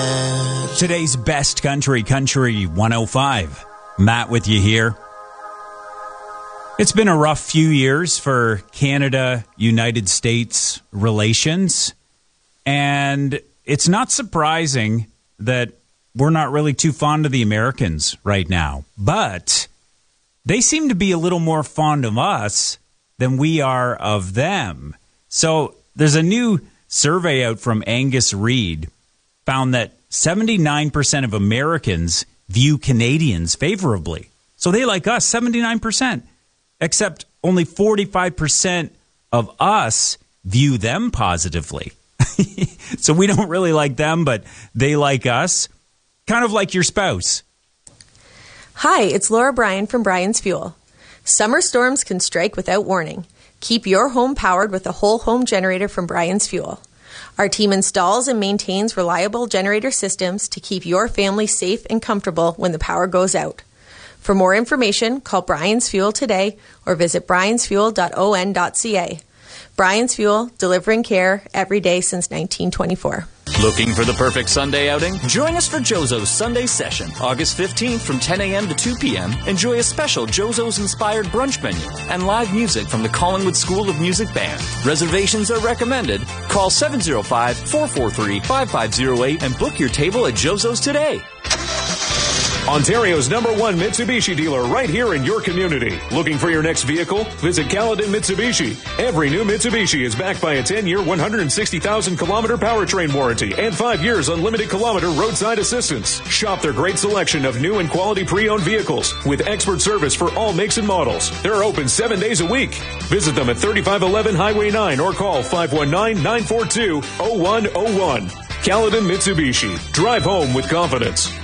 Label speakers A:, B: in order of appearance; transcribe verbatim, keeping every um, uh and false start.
A: Today's best country, Country one oh five. Matt with you here. It's been a rough few years for Canada-United States relations, and it's not surprising that we're not really too fond of the Americans right now. But they seem to be a little more fond of us than we are of them. So there's a new survey out from Angus Reid found that seventy-nine percent of Americans view Canadians favorably. So they like us, seventy-nine percent. Except only forty-five percent of us view them positively. So we don't really like them, but they like us. Kind of like your spouse.
B: Hi, it's Laura Bryan from Bryan's Fuel. Summer storms can strike without warning. Keep your home powered with a whole home generator from Bryan's Fuel. Our team installs and maintains reliable generator systems to keep your family safe and comfortable when the power goes out. For more information, call Bryan's Fuel today or visit bryans fuel dot o n dot c a. Bryan's Fuel, delivering care every day since nineteen twenty-four.
C: Looking for the perfect Sunday outing? Join us for Jozo's Sunday Session, August fifteenth from ten a.m. to two p.m. Enjoy a special Jozo's-inspired brunch menu and live music from the Collingwood School of Music Band. Reservations are recommended. Call seven oh five, four four three, five five oh eight and book your table at Jozo's today.
D: Ontario's number one Mitsubishi dealer right here in your community. Looking for your next vehicle? Visit Caledon Mitsubishi. Every new Mitsubishi is backed by a ten-year, one hundred sixty thousand kilometer powertrain warranty and five years unlimited kilometer roadside assistance. Shop their great selection of new and quality pre-owned vehicles with expert service for all makes and models. They're open seven days a week. Visit them at thirty-five eleven Highway nine or call five one nine, nine four two, oh one oh one. Caledon Mitsubishi. Drive home with confidence.